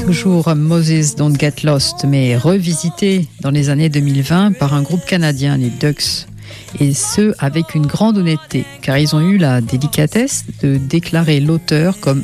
Toujours Moses Don't Get Lost, mais revisité dans les années 2020 par un groupe canadien, les Ducks. Et ce, avec une grande honnêteté, car ils ont eu la délicatesse de déclarer l'auteur comme